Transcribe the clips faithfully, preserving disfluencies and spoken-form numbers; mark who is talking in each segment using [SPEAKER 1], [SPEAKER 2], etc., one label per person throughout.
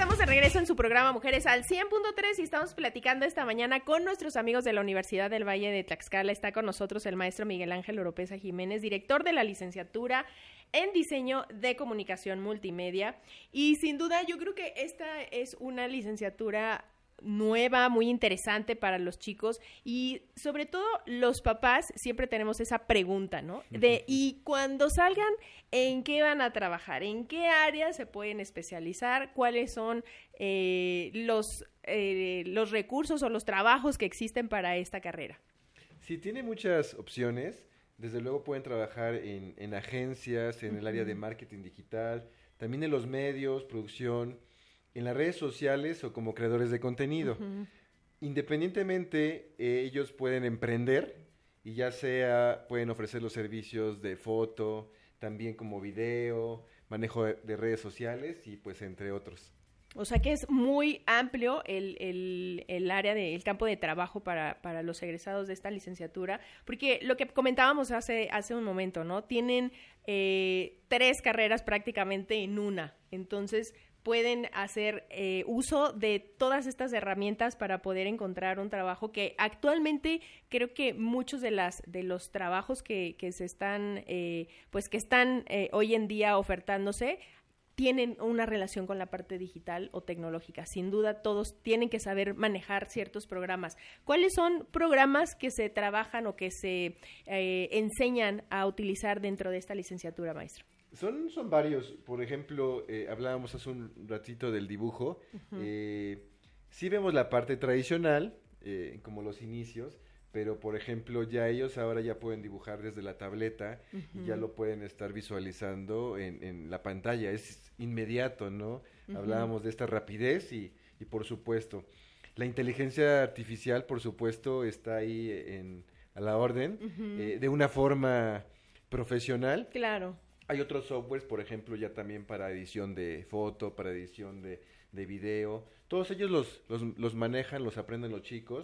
[SPEAKER 1] estamos de regreso en su programa Mujeres al cien punto tres y estamos platicando esta mañana con nuestros amigos de la Universidad del Valle de Tlaxcala. Está con nosotros el maestro Miguel Ángel Oropeza Jiménez, director de la licenciatura en Diseño de Comunicación Multimedia. Y sin duda yo creo que esta es una licenciatura nueva, muy interesante para los chicos y sobre todo los papás siempre tenemos esa pregunta, ¿no? De, y cuando salgan, ¿en qué van a trabajar? ¿En qué áreas se pueden especializar? ¿Cuáles son eh, los, eh, los recursos o los trabajos que existen para esta carrera?
[SPEAKER 2] Sí, tiene muchas opciones. Desde luego pueden trabajar en, en agencias, en uh-huh. el área de marketing digital, también en los medios, producción, en las redes sociales o como creadores de contenido. Uh-huh. Independientemente, eh, ellos pueden emprender y ya sea, pueden ofrecer los servicios de foto, también como video, manejo de, de redes sociales y pues entre otros.
[SPEAKER 1] O sea que es muy amplio el, el, el área, de, el campo de trabajo para, para los egresados de esta licenciatura, porque lo que comentábamos hace, hace un momento, ¿no? Tienen eh, tres carreras prácticamente en una, entonces pueden hacer eh, uso de todas estas herramientas para poder encontrar un trabajo que actualmente creo que muchos de las de los trabajos que, que se están eh, pues que están eh, hoy en día ofertándose tienen una relación con la parte digital o tecnológica. Sin duda todos tienen que saber manejar ciertos programas. ¿Cuáles son programas que se trabajan o que se eh, enseñan a utilizar dentro de esta licenciatura, maestro?
[SPEAKER 2] Son, son varios. Por ejemplo, eh, hablábamos hace un ratito del dibujo. Uh-huh. Eh, sí vemos la parte tradicional, eh, como los inicios, pero por ejemplo ya ellos ahora ya pueden dibujar desde la tableta uh-huh. y ya lo pueden estar visualizando en, en la pantalla. Es inmediato, ¿no? Uh-huh. Hablábamos de esta rapidez y, y por supuesto, la inteligencia artificial, por supuesto, está ahí en, a la orden, uh-huh. eh, de una forma profesional.
[SPEAKER 1] Claro.
[SPEAKER 2] Hay otros softwares, por ejemplo, ya también para edición de foto, para edición de, de video. Todos ellos los, los, los manejan, los aprenden los chicos.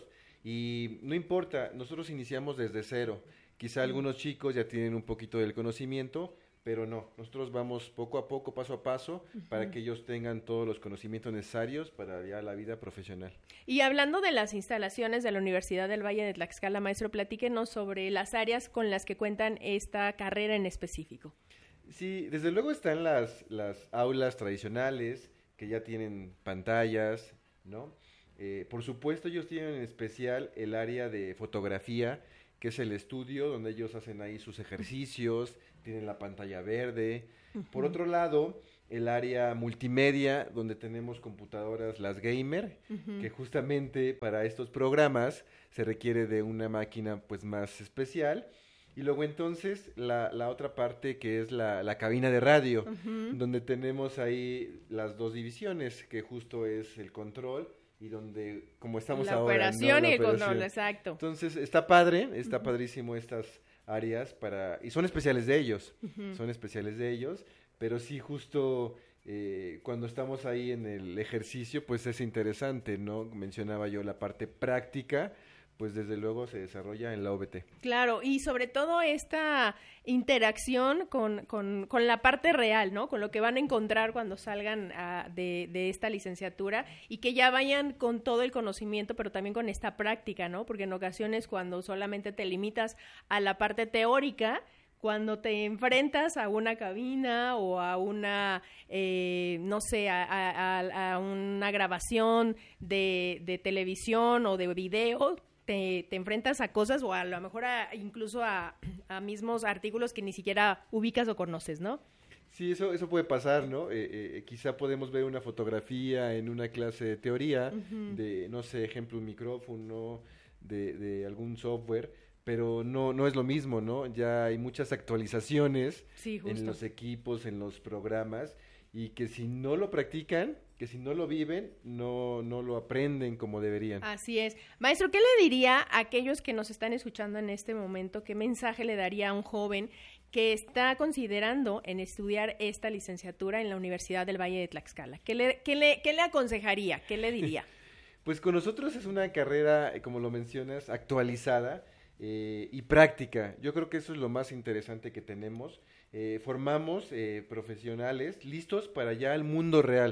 [SPEAKER 2] Y no importa, nosotros iniciamos desde cero. Quizá algunos chicos ya tienen un poquito del conocimiento, pero no. Nosotros vamos poco a poco, paso a paso, uh-huh. para que ellos tengan todos los conocimientos necesarios para ya la vida profesional.
[SPEAKER 1] Y hablando de las instalaciones de la Universidad del Valle de Tlaxcala, maestro, platíquenos sobre las áreas con las que cuentan esta carrera en específico.
[SPEAKER 2] Sí, desde luego están las, las aulas tradicionales que ya tienen pantallas, ¿no? Eh, por supuesto, ellos tienen en especial el área de fotografía, que es el estudio donde ellos hacen ahí sus ejercicios, tienen la pantalla verde. Uh-huh. Por otro lado, el área multimedia, donde tenemos computadoras, las gamer, uh-huh. que justamente para estos programas se requiere de una máquina pues más especial. Y luego entonces la, la otra parte que es la, la cabina de radio, uh-huh. donde tenemos ahí las dos divisiones, que justo es el control y donde, como estamos
[SPEAKER 1] la
[SPEAKER 2] ahora...
[SPEAKER 1] Operación
[SPEAKER 2] ¿no?
[SPEAKER 1] y
[SPEAKER 2] la
[SPEAKER 1] el
[SPEAKER 2] operación.
[SPEAKER 1] control, exacto.
[SPEAKER 2] Entonces está padre, está uh-huh. padrísimo estas áreas para... Y son especiales de ellos, uh-huh. son especiales de ellos, pero sí justo... Eh, cuando estamos ahí en el ejercicio, pues es interesante, ¿no? Mencionaba yo la parte práctica, pues desde luego se desarrolla en la O V T.
[SPEAKER 1] Claro, y sobre todo esta interacción con, con, con la parte real, ¿no? Con lo que van a encontrar cuando salgan uh, de, de esta licenciatura y que ya vayan con todo el conocimiento, pero también con esta práctica, ¿no? Porque en ocasiones cuando solamente te limitas a la parte teórica, cuando te enfrentas a una cabina o a una, eh, no sé, a, a, a una grabación de, de televisión o de video, Te, te enfrentas a cosas o a lo mejor a, incluso a, a mismos artículos que ni siquiera ubicas o conoces, ¿no?
[SPEAKER 2] Sí, eso eso puede pasar, ¿no? Eh, eh, quizá podemos ver una fotografía en una clase de teoría, uh-huh. de, no sé, ejemplo, un micrófono, de, de algún software, pero no no es lo mismo, ¿no? Ya hay muchas actualizaciones
[SPEAKER 1] sí,
[SPEAKER 2] en los equipos, en los programas, y que si no lo practican, que si no lo viven, no, no lo aprenden como deberían.
[SPEAKER 1] Así es. Maestro, ¿qué le diría a aquellos que nos están escuchando en este momento? ¿Qué mensaje le daría a un joven que está considerando en estudiar esta licenciatura en la Universidad del Valle de Tlaxcala? ¿Qué le, qué le, qué le aconsejaría? ¿Qué le diría?
[SPEAKER 2] Pues con nosotros es una carrera, como lo mencionas, actualizada eh, y práctica. Yo creo que eso es lo más interesante que tenemos. Eh, formamos eh, profesionales listos para ya el mundo real.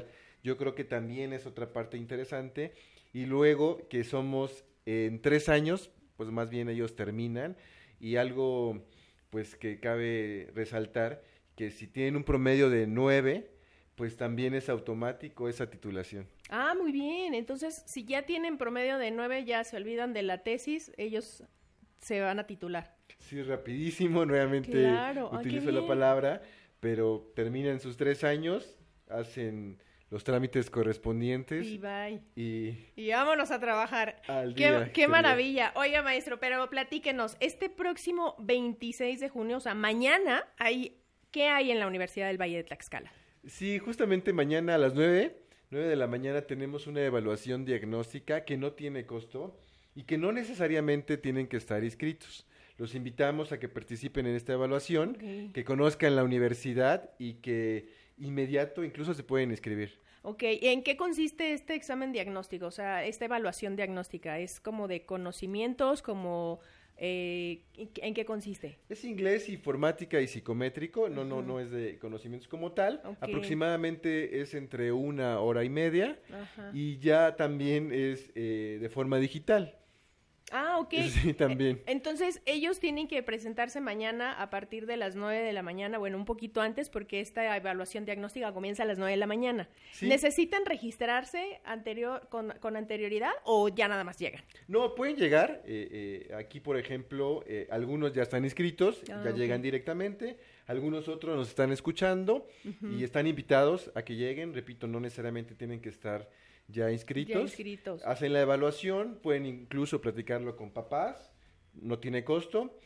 [SPEAKER 2] yo creo que también es otra parte interesante. Y luego que somos en tres años, pues más bien ellos terminan. Y algo pues que cabe resaltar, que si tienen un promedio de nueve, pues también es automático esa titulación.
[SPEAKER 1] Ah, muy bien. Entonces, si ya tienen promedio de nueve, ya se olvidan de la tesis, ellos se van a titular.
[SPEAKER 2] Sí, rapidísimo, nuevamente
[SPEAKER 1] claro.
[SPEAKER 2] utilizo
[SPEAKER 1] Ay,
[SPEAKER 2] la palabra, pero terminan sus tres años, hacen los trámites correspondientes.
[SPEAKER 1] Y bye.
[SPEAKER 2] Y,
[SPEAKER 1] y vámonos a trabajar.
[SPEAKER 2] Al
[SPEAKER 1] qué
[SPEAKER 2] día,
[SPEAKER 1] qué maravilla. Oiga, maestro, pero platíquenos, este próximo veintiséis de junio, o sea, mañana, hay, ¿qué hay en la Universidad del Valle de Tlaxcala?
[SPEAKER 2] Sí, justamente mañana a las nueve, nueve de la mañana tenemos una evaluación diagnóstica que no tiene costo y que no necesariamente tienen que estar inscritos. Los invitamos a que participen en esta evaluación, okay. que conozcan la universidad y que inmediato incluso se pueden inscribir.
[SPEAKER 1] Ok, ¿y en qué consiste este examen diagnóstico? O sea, esta evaluación diagnóstica, ¿es como de conocimientos, como... Eh, ¿en qué consiste?
[SPEAKER 2] Es inglés, informática y psicométrico, no, uh-huh. no, no es de conocimientos como tal, okay. aproximadamente es entre una hora y media, uh-huh. y ya también es eh, de forma digital.
[SPEAKER 1] Ah, ok.
[SPEAKER 2] Sí, también.
[SPEAKER 1] Entonces, ellos tienen que presentarse mañana a partir de las nueve de la mañana, bueno, un poquito antes, porque esta evaluación diagnóstica comienza a las nueve de la mañana. ¿Sí? ¿Necesitan registrarse anterior con, con anterioridad o ya nada más llegan?
[SPEAKER 2] No, pueden llegar. Eh, eh, aquí, por ejemplo, eh, algunos ya están inscritos, ah, ya okay. llegan directamente. Algunos otros nos están escuchando uh-huh. y están invitados a que lleguen. Repito, no necesariamente tienen que estar... Ya inscritos,
[SPEAKER 1] ya inscritos,
[SPEAKER 2] hacen la evaluación, pueden incluso platicarlo con papás, no tiene costo,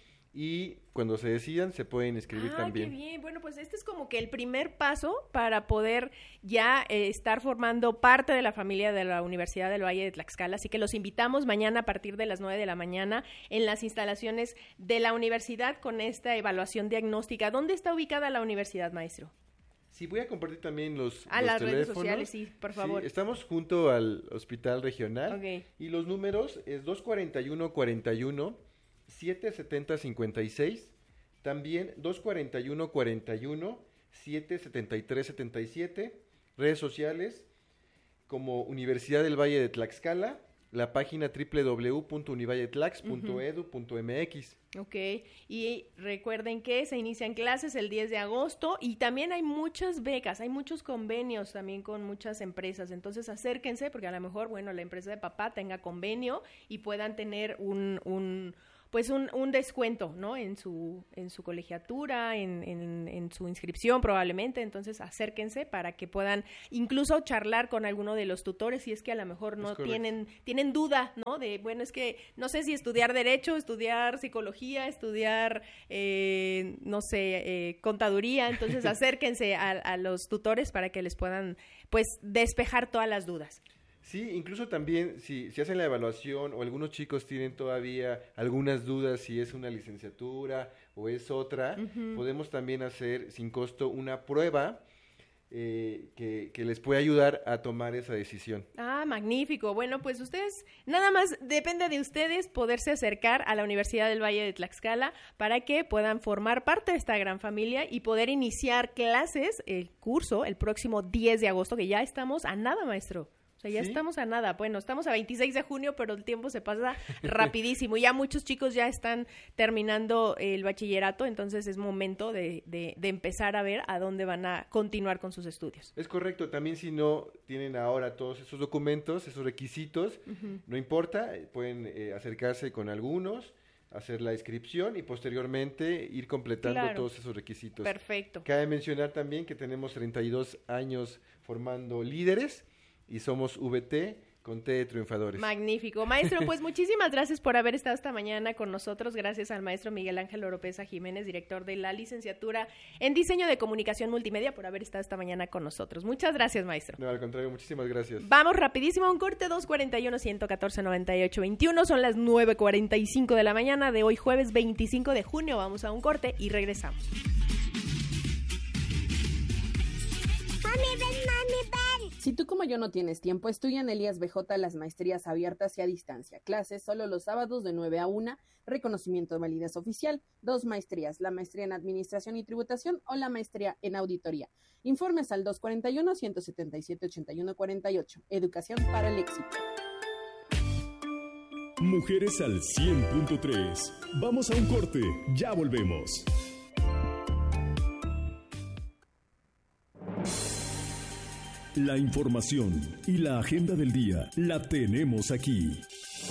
[SPEAKER 2] y cuando se decidan se pueden inscribir
[SPEAKER 1] ah,
[SPEAKER 2] también.
[SPEAKER 1] ¡Qué bien! Bueno, pues este es como que el primer paso para poder ya eh, estar formando parte de la familia de la Universidad del Valle de Tlaxcala, así que los invitamos mañana a partir de las nueve de la mañana en las instalaciones de la universidad con esta evaluación diagnóstica. ¿Dónde está ubicada la universidad, maestro?
[SPEAKER 2] Sí, voy a compartir también los,
[SPEAKER 1] ah,
[SPEAKER 2] los
[SPEAKER 1] las
[SPEAKER 2] teléfonos.
[SPEAKER 1] redes sociales, sí, por favor.
[SPEAKER 2] Sí, estamos junto al Hospital Regional
[SPEAKER 1] okay.
[SPEAKER 2] y los números es dos cuarenta y uno cuarenta y uno, siete setenta cincuenta y seis, también dos cuarenta y uno cuarenta y uno, siete setenta y tres setenta y siete, redes sociales como Universidad del Valle de Tlaxcala, la página doble u doble u doble u punto univalletlax punto edu punto eme equis.
[SPEAKER 1] Ok, y recuerden que se inician clases el diez de agosto y también hay muchas becas, hay muchos convenios también con muchas empresas, entonces acérquense porque a lo mejor, bueno, la empresa de papá tenga convenio y puedan tener un... un pues un, un descuento, ¿no? En su, en su colegiatura, en, en, en su inscripción probablemente, entonces acérquense para que puedan incluso charlar con alguno de los tutores si es que a lo mejor no tienen, tienen duda, ¿no? De, bueno, es que no sé si estudiar Derecho, estudiar Psicología, estudiar, eh, no sé, eh, Contaduría, entonces acérquense a, a los tutores para que les puedan, pues, despejar todas las dudas.
[SPEAKER 2] Sí, incluso también si, si hacen la evaluación o algunos chicos tienen todavía algunas dudas si es una licenciatura o es otra, uh-huh. podemos también hacer sin costo una prueba eh, que, que les puede ayudar a tomar esa decisión.
[SPEAKER 1] Ah, magnífico. Bueno, pues ustedes, nada más depende de ustedes poderse acercar a la Universidad del Valle de Tlaxcala para que puedan formar parte de esta gran familia y poder iniciar clases, el curso, el próximo diez de agosto, que ya estamos a nada, maestro. O sea, ya ¿Sí? estamos a nada. Bueno, estamos a veintiséis de junio, pero el tiempo se pasa rapidísimo. Ya muchos chicos ya están terminando el bachillerato, entonces es momento de, de, de empezar a ver a dónde van a continuar con sus estudios.
[SPEAKER 2] Es correcto. También si no tienen ahora todos esos documentos, esos requisitos, uh-huh. no importa, pueden eh, acercarse con algunos, hacer la inscripción y posteriormente ir completando claro. todos esos requisitos.
[SPEAKER 1] Perfecto.
[SPEAKER 2] Cabe mencionar también que tenemos treinta y dos años formando líderes y somos V T con T de triunfadores.
[SPEAKER 1] Magnífico. Maestro, pues muchísimas gracias por haber estado esta mañana con nosotros. Gracias al maestro Miguel Ángel Oropesa Jiménez, director de la licenciatura en Diseño de Comunicación Multimedia, por haber estado esta mañana con nosotros. Muchas gracias, maestro.
[SPEAKER 2] No, al contrario, muchísimas gracias.
[SPEAKER 1] Vamos rapidísimo a un corte, dos cuarenta y uno, ciento catorce, noventa y ocho, veintiuno. Son las nueve cuarenta y cinco de la mañana de hoy, jueves veinticinco de junio. Vamos a un corte y regresamos.
[SPEAKER 3] Mami, ven, mami, ven. Si tú como yo no tienes tiempo, estudia en Elías B J las maestrías abiertas y a distancia. Clases solo los sábados de nueve a una, reconocimiento de validez oficial, dos maestrías, la maestría en Administración y Tributación o la maestría en Auditoría. Informes al dos cuarenta y uno, ciento setenta y siete, ochenta y uno cuarenta y ocho. Educación para el éxito.
[SPEAKER 4] Mujeres al cien punto tres. Vamos a un corte, ya volvemos. La información y la agenda del día la tenemos aquí.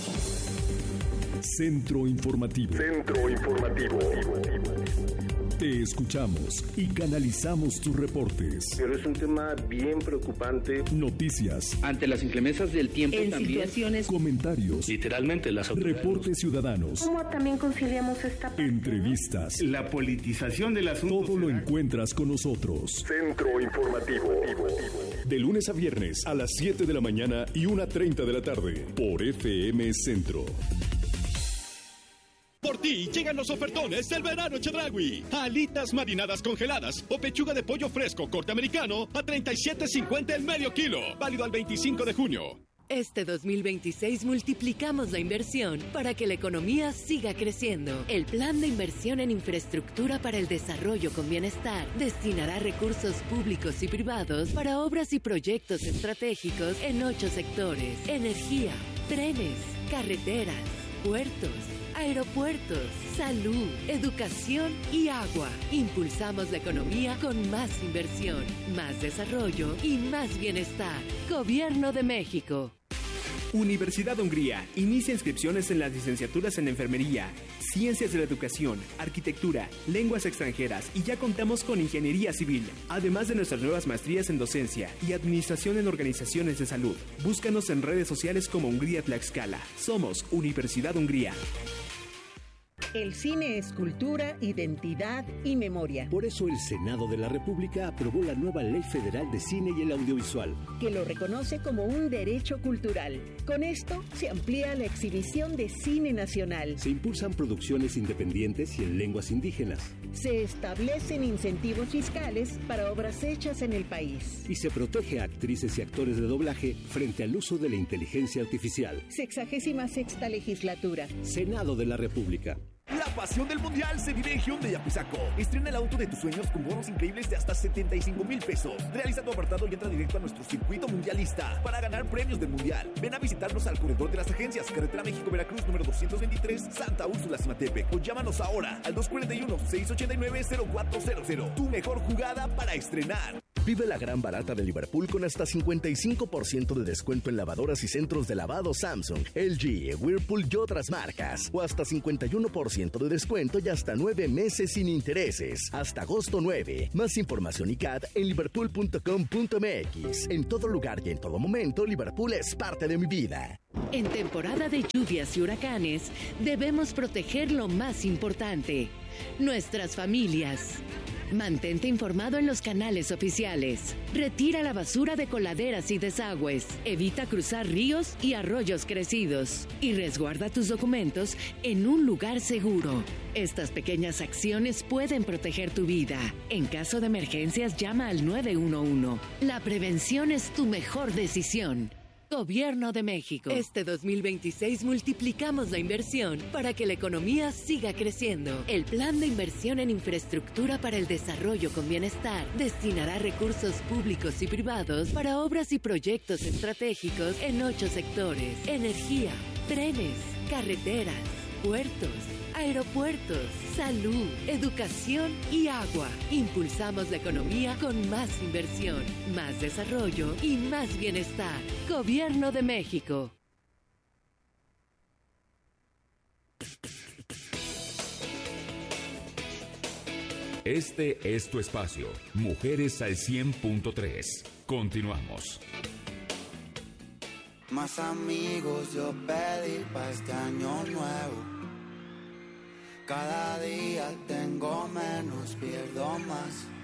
[SPEAKER 4] Centro Informativo. Centro Informativo. Te escuchamos y canalizamos tus reportes.
[SPEAKER 5] Pero es un tema bien preocupante.
[SPEAKER 4] Noticias.
[SPEAKER 6] Ante las inclemencias del tiempo
[SPEAKER 7] en
[SPEAKER 6] también.
[SPEAKER 7] Situaciones.
[SPEAKER 4] Comentarios.
[SPEAKER 6] Literalmente las autoridades.
[SPEAKER 4] Reportes ciudadanos.
[SPEAKER 7] ¿Cómo también conciliamos esta parte?
[SPEAKER 4] Entrevistas.
[SPEAKER 5] La politización del asunto.
[SPEAKER 4] Todo lo encuentras con nosotros.
[SPEAKER 5] Centro Informativo.
[SPEAKER 4] De lunes a viernes a las siete de la mañana y una treinta de la tarde. Por F M Centro.
[SPEAKER 8] Por ti llegan los ofertones del verano Chedraui. Alitas marinadas congeladas o pechuga de pollo fresco corte americano a treinta y siete cincuenta el medio kilo. Válido al veinticinco de junio.
[SPEAKER 9] Este dos mil veintiséis multiplicamos la inversión para que la economía siga creciendo. El Plan de Inversión en Infraestructura para el Desarrollo con Bienestar destinará recursos públicos y privados para obras y proyectos estratégicos en ocho sectores: energía, trenes, carreteras, puertos, aeropuertos, salud, educación y agua. Impulsamos la economía con más inversión, más desarrollo y más bienestar. Gobierno de México.
[SPEAKER 10] Universidad de Hungría inicia inscripciones en las licenciaturas en Enfermería, Ciencias de la Educación, Arquitectura, Lenguas Extranjeras y ya contamos con Ingeniería Civil, además de nuestras nuevas maestrías en Docencia y Administración en Organizaciones de Salud. Búscanos en redes sociales como Hungría Tlaxcala. Somos Universidad de Hungría.
[SPEAKER 11] El cine es cultura, identidad y memoria.
[SPEAKER 12] Por eso el Senado de la República aprobó la nueva Ley Federal de Cine y el Audiovisual,
[SPEAKER 11] que lo reconoce como un derecho cultural. Con esto se amplía la exhibición de cine nacional.
[SPEAKER 12] Se impulsan producciones independientes y en lenguas indígenas.
[SPEAKER 11] Se establecen incentivos fiscales para obras hechas en el país.
[SPEAKER 12] Y se protege a actrices y actores de doblaje frente al uso de la inteligencia artificial.
[SPEAKER 11] Sexagésima sexta legislatura.
[SPEAKER 12] Senado de la República.
[SPEAKER 13] La pasión del mundial se vive en Hyundai Apizaco. Estrena el auto de tus sueños con bonos increíbles de hasta setenta y cinco mil pesos. Realiza tu apartado y entra directo a nuestro circuito mundialista para ganar premios del mundial. Ven a visitarnos al corredor de las agencias, Carretera México-Veracruz, número doscientos veintitrés, Santa Úrsula, Cimatepec. O llámanos ahora al dos cuarenta y uno, seiscientos ochenta y nueve, cero cuatro cero cero. Tu mejor jugada para estrenar.
[SPEAKER 14] Vive la gran barata de Liverpool con hasta cincuenta y cinco por ciento de descuento en lavadoras y centros de lavado Samsung, L G, Whirlpool y otras marcas. O hasta cincuenta y uno por ciento de descuento y hasta nueve meses sin intereses. Hasta agosto nueve. Más información y C A D en liverpool punto com punto m x. En todo lugar y en todo momento, Liverpool es parte de mi vida.
[SPEAKER 9] En temporada de lluvias y huracanes, debemos proteger lo más importante: nuestras familias. Mantente informado en los canales oficiales. Retira la basura de coladeras y desagües. Evita cruzar ríos y arroyos crecidos. Y resguarda tus documentos en un lugar seguro. Estas pequeñas acciones pueden proteger tu vida. En caso de emergencias, llama al nueve uno uno. La prevención es tu mejor decisión. Gobierno de México. Este dos mil veintiséis multiplicamos la inversión para que la economía siga creciendo. El Plan de Inversión en Infraestructura para el Desarrollo con Bienestar destinará recursos públicos y privados para obras y proyectos estratégicos en ocho sectores: energía, trenes, carreteras, puertos, aeropuertos, salud, educación y agua. Impulsamos la economía con más inversión, más desarrollo y más bienestar. Gobierno de México.
[SPEAKER 15] Este es tu espacio, Mujeres al cien punto tres. Continuamos.
[SPEAKER 16] Más amigos yo pedí para este año nuevo. Cada día tengo menos, pierdo más.